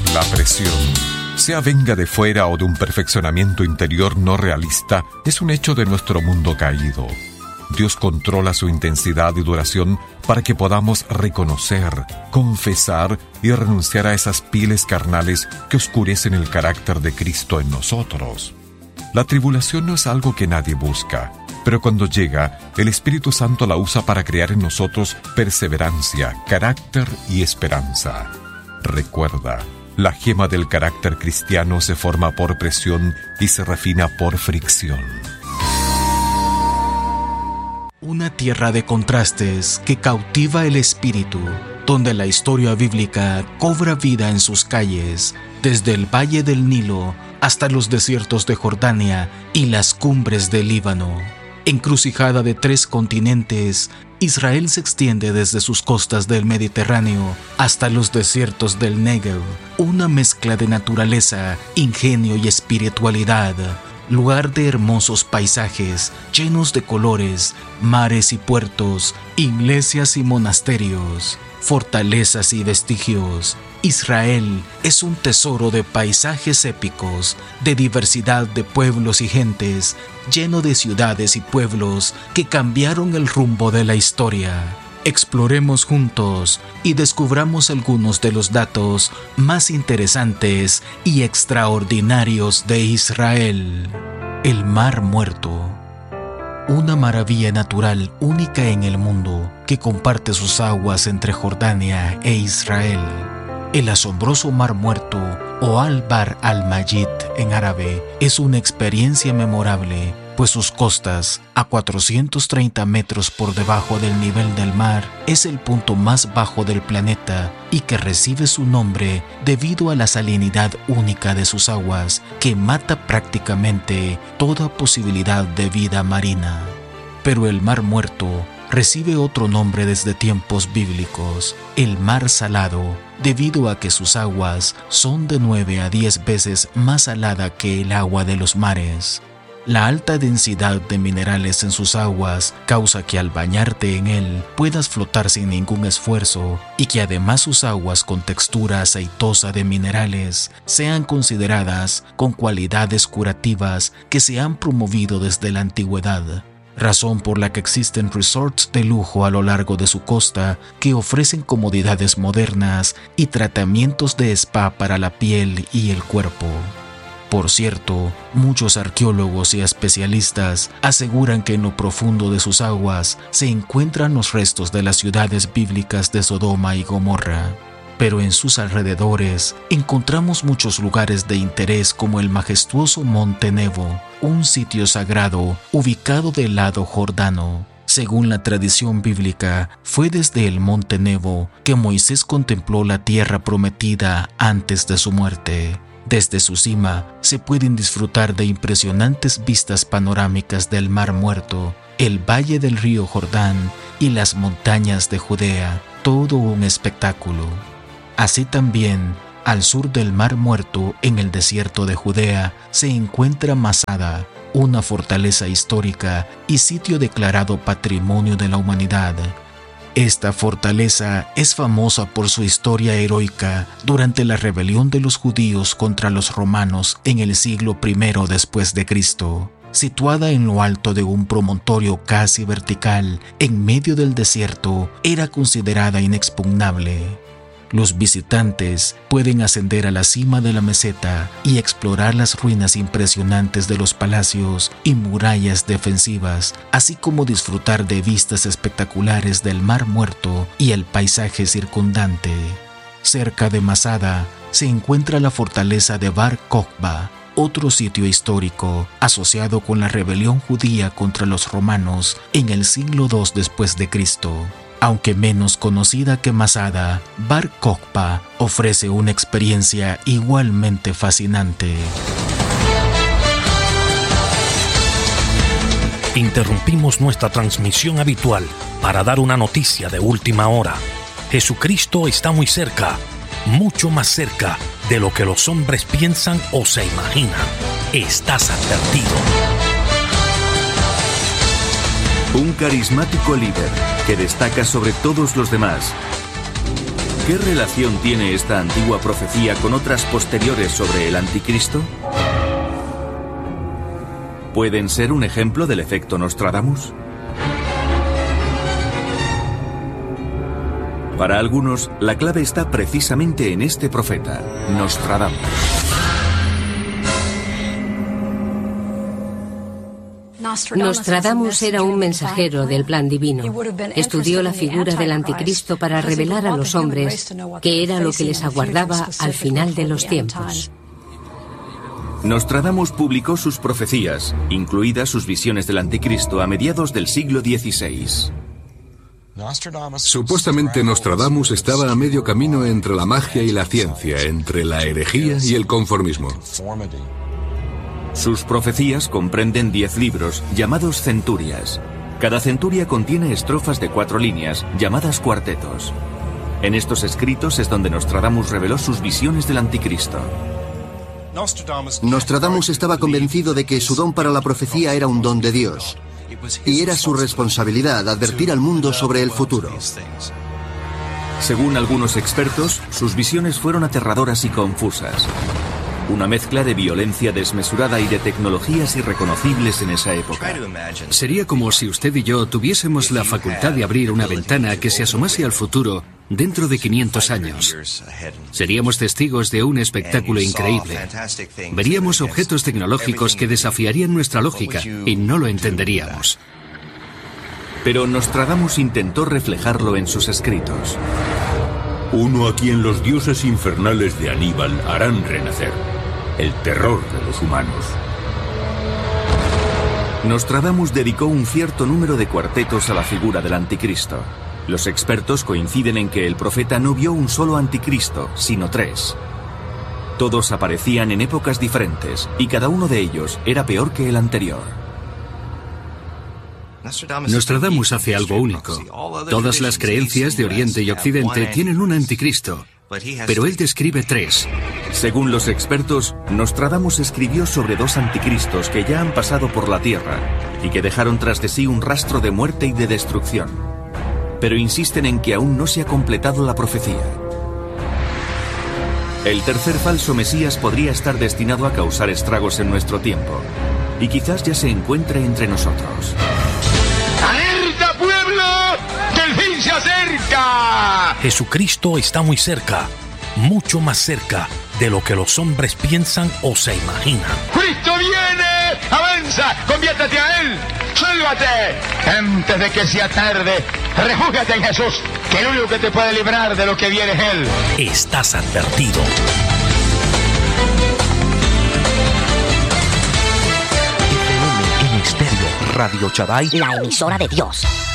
La presión, sea venga de fuera o de un perfeccionamiento interior no realista, es un hecho de nuestro mundo caído. Dios controla su intensidad y duración para que podamos reconocer, confesar y renunciar a esas pieles carnales que oscurecen el carácter de Cristo en nosotros. La tribulación no es algo que nadie busca, pero cuando llega, el Espíritu Santo la usa para crear en nosotros perseverancia, carácter y esperanza. Recuerda, la gema del carácter cristiano se forma por presión y se refina por fricción. Una tierra de contrastes que cautiva el espíritu, donde la historia bíblica cobra vida en sus calles, desde el valle del Nilo hasta los desiertos de Jordania y las cumbres del Líbano. Encrucijada de 3 continentes, Israel se extiende desde sus costas del Mediterráneo hasta los desiertos del Negev, una mezcla de naturaleza, ingenio y espiritualidad. Lugar de hermosos paisajes, llenos de colores, mares y puertos, iglesias y monasterios, fortalezas y vestigios. Israel es un tesoro de paisajes épicos, de diversidad de pueblos y gentes, lleno de ciudades y pueblos que cambiaron el rumbo de la historia. Exploremos juntos y descubramos algunos de los datos más interesantes y extraordinarios de Israel. El Mar Muerto. Una maravilla natural única en el mundo que comparte sus aguas entre Jordania e Israel. El asombroso Mar Muerto, o Al-Bahr al-Mayit en árabe, es una experiencia memorable, pues sus costas, a 430 metros por debajo del nivel del mar, es el punto más bajo del planeta y que recibe su nombre debido a la salinidad única de sus aguas, que mata prácticamente toda posibilidad de vida marina. Pero el Mar Muerto recibe otro nombre desde tiempos bíblicos, el Mar Salado, debido a que sus aguas son de 9 a 10 veces más salada que el agua de los mares. La alta densidad de minerales en sus aguas causa que al bañarte en él puedas flotar sin ningún esfuerzo y que además sus aguas con textura aceitosa de minerales sean consideradas con cualidades curativas que se han promovido desde la antigüedad. Razón por la que existen resorts de lujo a lo largo de su costa que ofrecen comodidades modernas y tratamientos de spa para la piel y el cuerpo. Por cierto, muchos arqueólogos y especialistas aseguran que en lo profundo de sus aguas se encuentran los restos de las ciudades bíblicas de Sodoma y Gomorra. Pero en sus alrededores encontramos muchos lugares de interés como el majestuoso Monte Nebo, un sitio sagrado ubicado del lado jordano. Según la tradición bíblica, fue desde el Monte Nebo que Moisés contempló la tierra prometida antes de su muerte. Desde su cima se pueden disfrutar de impresionantes vistas panorámicas del Mar Muerto, el valle del río Jordán y las montañas de Judea, todo un espectáculo. Así también, al sur del Mar Muerto, en el desierto de Judea, se encuentra Masada, una fortaleza histórica y sitio declarado Patrimonio de la Humanidad. Esta fortaleza es famosa por su historia heroica durante la rebelión de los judíos contra los romanos en el siglo I después de Cristo. Situada en lo alto de un promontorio casi vertical en medio del desierto, era considerada inexpugnable. Los visitantes pueden ascender a la cima de la meseta y explorar las ruinas impresionantes de los palacios y murallas defensivas, así como disfrutar de vistas espectaculares del Mar Muerto y el paisaje circundante. Cerca de Masada se encuentra la fortaleza de Bar Kokhba, otro sitio histórico asociado con la rebelión judía contra los romanos en el siglo II después de Cristo. Aunque menos conocida que Masada, Bar Kokhba ofrece una experiencia igualmente fascinante. Interrumpimos nuestra transmisión habitual para dar una noticia de última hora. Jesucristo está muy cerca, mucho más cerca de lo que los hombres piensan o se imaginan. Estás advertido. Un carismático líder que destaca sobre todos los demás, ¿Qué relación tiene esta antigua profecía con otras posteriores sobre el anticristo? ¿Pueden ser un ejemplo del efecto Nostradamus? Para algunos, la clave está precisamente en este profeta, Nostradamus. Nostradamus era un mensajero del plan divino. Estudió la figura del anticristo para revelar a los hombres qué era lo que les aguardaba al final de los tiempos. Nostradamus publicó sus profecías, incluidas sus visiones del anticristo, a mediados del siglo XVI. Supuestamente Nostradamus estaba a medio camino entre la magia y la ciencia, entre la herejía y el conformismo. Sus profecías comprenden 10 libros, llamados centurias. Cada centuria contiene estrofas de 4 líneas, llamadas cuartetos. En estos escritos es donde Nostradamus reveló sus visiones del anticristo. Nostradamus estaba convencido de que su don para la profecía era un don de Dios, y era su responsabilidad advertir al mundo sobre el futuro. Según algunos expertos, sus visiones fueron aterradoras y confusas. Una mezcla de violencia desmesurada y de tecnologías irreconocibles en esa época. Sería como si usted y yo tuviésemos la facultad de abrir una ventana que se asomase al futuro dentro de 500 años. Seríamos testigos de un espectáculo increíble. Veríamos objetos tecnológicos que desafiarían nuestra lógica y no lo entenderíamos. Pero Nostradamus intentó reflejarlo en sus escritos. Uno a quien los dioses infernales de Aníbal harán renacer. El terror de los humanos. Nostradamus dedicó un cierto número de cuartetos a la figura del anticristo. Los expertos coinciden en que el profeta no vio un solo anticristo, sino 3. Todos aparecían en épocas diferentes, y cada uno de ellos era peor que el anterior. Nostradamus hace algo único. Todas las creencias de Oriente y Occidente tienen un anticristo, pero él describe 3. Según los expertos, Nostradamus escribió sobre 2 anticristos que ya han pasado por la Tierra y que dejaron tras de sí un rastro de muerte y de destrucción. Pero insisten en que aún no se ha completado la profecía. El tercer falso Mesías podría estar destinado a causar estragos en nuestro tiempo, y quizás ya se encuentre entre nosotros. ¡Alerta, pueblo! ¡Que el fin se acerca! Jesucristo está muy cerca, mucho más cerca de lo que los hombres piensan o se imaginan. ¡Cristo viene! ¡Avanza! ¡Conviértete a Él! ¡Sálvate! Antes de que sea tarde, refúgiate en Jesús, que el único que te puede librar de lo que viene es Él. Estás advertido. FM en Estéreo Radio Chaday, la emisora de Dios.